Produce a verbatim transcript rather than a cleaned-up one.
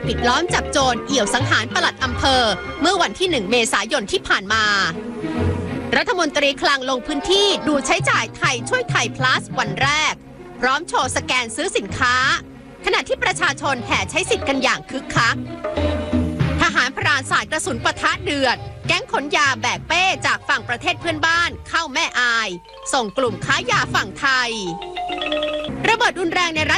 ปิดล้อมจับโจรเอี่ยวสังหารปลัดอำเภอเมื่อวันที่หนึ่งเมษายนที่ผ่านมารัฐมนตรีคลังลงพื้นที่ดูใช้จ่ายไทยช่วยไทย plus วันแรกพร้อมโชว์สแกนซื้อสินค้าขณะที่ประชาชนแห่ใช้สิทธิ์กันอย่างคึกคักทหารพรานสายกระสุนปะทะเดือดแก๊งขนยาแบกเป้จากฝั่งประเทศเพื่อนบ้านเข้าแม่อายส่งกลุ่มค้ายาฝั่งไทยระเบิดรุนแรงในรัฐ